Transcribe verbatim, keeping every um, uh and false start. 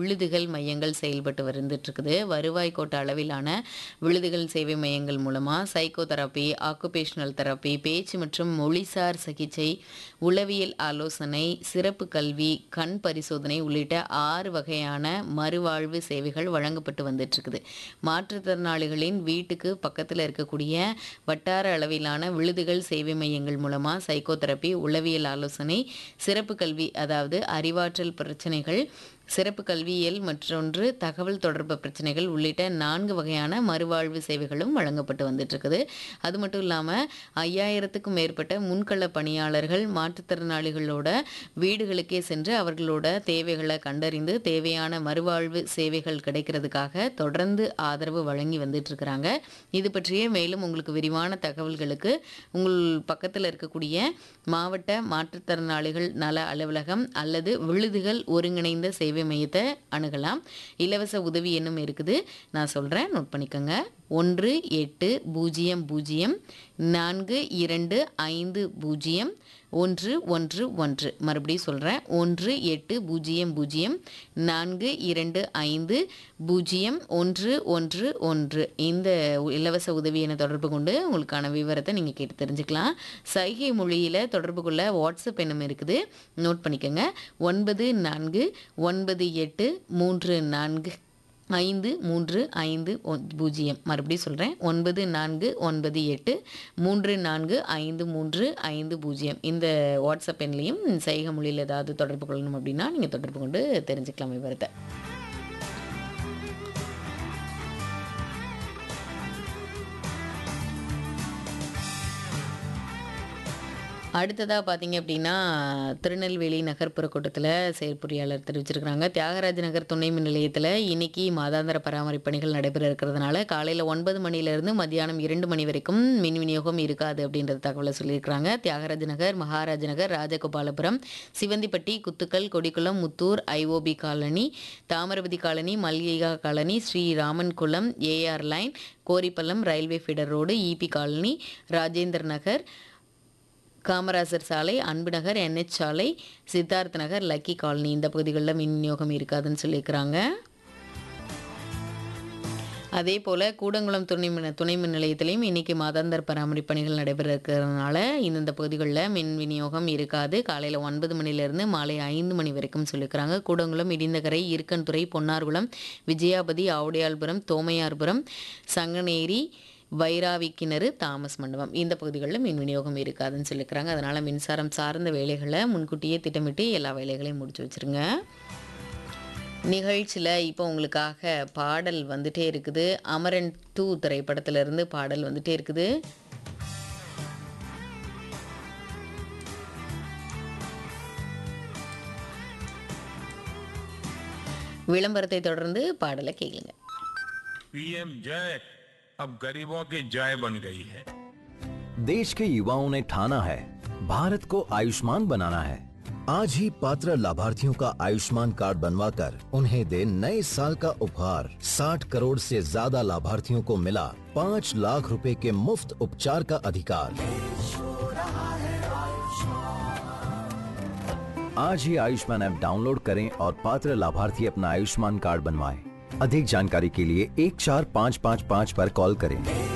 விழுதுகள் மையங்கள் செயல்பட்டு வந்துட்டு இருக்குது. வருவாய் கோட்ட அளவிலான விழுதுகள் சேவை மையங்கள் மூலமா சைக்கோ தெரப்பி, ஆக்குபேஷனல் தெரப்பி, பேச்சு மற்றும் மொழிசார் சிகிச்சை, உளவியல் ஆலோசனை, சிறப்பு கல்வி, கண் பரிசோதனை உள்ளிட்ட ஆறு வகையான மறுவாழ்வு சேவைகள் வழங்கப்பட்டு வந்துட்டு இருக்குது. மாற்றுத்திறனாளிகளின் வீட்டுக்கு பக்கத்தில் இருக்கக்கூடிய வட்டார அளவிலான விழுதுகள் சேவை மையங்கள் மூலமா சைக்கோ தெரப்பி, உளவியல் ஆலோசனை, சிறப்பு கல்வி அதாவது அறிவாற்றல் பிரச்சனைகள், சிறப்பு கல்வியியல், மற்றொன்று தகவல் தொடர்பு பிரச்சனைகள் உள்ளிட்ட நான்கு வகையான மறுவாழ்வு சேவைகளும் வழங்கப்பட்டு வந்துட்டு இருக்குது. அது மட்டும் இல்லாமல் ஐயாயிரத்துக்கும் மேற்பட்ட முன்கள பணியாளர்கள் மாற்றுத்திறனாளிகளோட வீடுகளுக்கே சென்று அவர்களோட தேவைகளை கண்டறிந்து தேவையான மறுவாழ்வு சேவைகள் கிடைக்கிறதுக்காக தொடர்ந்து ஆதரவு வழங்கி வந்துட்டு இருக்கிறாங்க. இது பற்றிய மேலும் உங்களுக்கு விரிவான தகவல்களுக்கு உங்கள் பக்கத்தில் இருக்கக்கூடிய மாவட்ட மாற்றுத்திறனாளிகள் நல அலுவலகம் அல்லது விழுதுகள் ஒருங்கிணைந்த சேவை மையத்தை அணுகலாம். இலவச உதவி எண்ணும் இருக்குது, நான் சொல்கிறேன், நோட் பண்ணிக்கோங்க. ஒன்று எட்டு பூஜ்ஜியம் பூஜ்ஜியம் நான்கு இரண்டு ஐந்து பூஜ்ஜியம் ஒன்று ஒன்று ஒன்று. மறுபடியும் சொல்கிறேன், ஒன்று எட்டு பூஜ்ஜியம் பூஜ்ஜியம் நான்கு இரண்டு ஐந்து பூஜ்ஜியம் ஒன்று ஒன்று ஒன்று. இந்த இலவச உதவி என தொடர்பு கொண்டு உங்களுக்கான விவரத்தை நீங்கள் கேட்டு தெரிஞ்சுக்கலாம். சைகை மொழியில் தொடர்பு கொள்ள வாட்ஸ்அப் எண்ணும் இருக்குது, நோட் பண்ணிக்கோங்க. ஒன்பது நான்கு ஒன்பது எட்டு மூன்று நான்கு ஐந்து மூன்று ஐந்து பூஜ்ஜியம். மறுபடியும் சொல்கிறேன், ஒன்பது நான்கு ஒன்பது எட்டு மூன்று நான்கு ஐந்து மூன்று ஐந்து பூஜ்ஜியம். இந்த வாட்ஸ்அப் எண்லையும் சைகை மொழியில் ஏதாவது தொடர்பு கொள்ளணும் அப்படின்னா நீங்கள் தொடர்பு கொண்டு தெரிஞ்சுக்கலாம் விவரத்தை. அடுத்ததாக பார்த்தீங்க அப்படின்னா திருநெல்வேலி நகர்ப்புற கூட்டத்தில் செயற்பொறியாளர் தெரிவிச்சிருக்கிறாங்க. தியாகராஜ நகர் துணை மின் நிலையத்தில் இன்னைக்கு மாதாந்திர பராமரிப்பு பணிகள் நடைபெற இருக்கிறதுனால காலையில் ஒன்பது மணிலேருந்து மத்தியானம் இரண்டு மணி வரைக்கும் மின் விநியோகம் இருக்காது அப்படின்ற தகவலை சொல்லியிருக்கிறாங்க. தியாகராஜ நகர், மகாராஜ நகர், Rajagopalapuram, Sivanthipatti, குத்துக்கல், Kodikulam, Muthur, IOB colony, Thamirapathi colony, Mallika colony, Sriraman குளம், AR line, Koripallam, railway feeder road, EB colony, Rajendra நகர், காமராசர் சாலை, அன்பு நகர், என்ஹெச் சாலை, சித்தார்த் நகர், லக்கி காலனி இந்த பகுதிகளில் மின் விநியோகம் இருக்காதுன்னு சொல்லியிருக்கிறாங்க. அதே போல் கூடங்குளம் துணை மின் துணை மின் நிலையத்திலையும் இன்றைக்கி மாதாந்திர பராமரிப்பு பணிகள் நடைபெற இருக்கிறதுனால இந்தந்த பகுதிகளில் மின் விநியோகம் இருக்காது. காலையில் ஒன்பது மணிலேருந்து மாலை ஐந்து மணி வரைக்கும் சொல்லியிருக்கிறாங்க. கூடங்குளம், இடிந்தகரை, இருக்கன்துறை, பொன்னார்குளம், விஜயாபதி, ஆவுடையாள்புரம், தோமையார்புரம், சங்கனேரி, வைராவி கிணறு, தாமஸ் மண்டபம் இந்த பகுதிகளில் மின் விநியோகம் இருக்காதுன்னு சொல்லியிருக்கிறாங்க. அதனால் மின்சாரம் சார்ந்த வேலைகளை முன்கூட்டியே திட்டமிட்டு எல்லா வேலைகளையும் முடிச்சு வச்சுருங்க. நிகழ்ச்சியில் இப்போ உங்களுக்காக பாடல் வந்துட்டே இருக்குது. அமரன் டூ திரைப்படத்திலிருந்து பாடல் வந்துட்டே இருக்குது. விளம்பரத்தை தொடர்ந்து பாடலை கேளுங்க. पीएम जय अब गरीबों की जय बन गई है। देश के युवाओं ने ठाना है भारत को आयुष्मान बनाना है। आज ही पात्र लाभार्थियों का आयुष्मान कार्ड बनवाकर उन्हें दे नए साल का उपहार। साठ करोड़ से ज्यादा लाभार्थियों को मिला पाँच लाख रुपए के मुफ्त उपचार का अधिकार। आज ही आयुष्मान ऐप डाउनलोड करें और पात्र लाभार्थी अपना आयुष्मान कार्ड बनवाएं। अधिक जानकारी के लिए एक चार पाँच पाँच पाँच पर कॉल करें।